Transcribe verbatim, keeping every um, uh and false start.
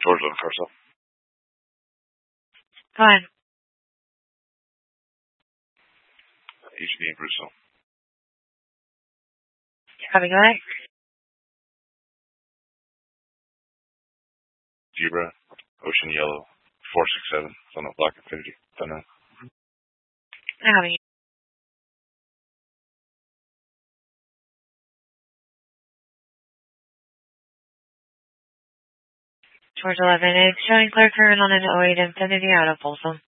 George eleven Carcel. Go ahead. H B in Bruceville. Copy, go ahead. Zebra, Ocean Yellow, four six seven, Thunder Black Infinity, Thunder. Copy. George eleven, it's showing clear current on an oh eight Infinity out of Folsom.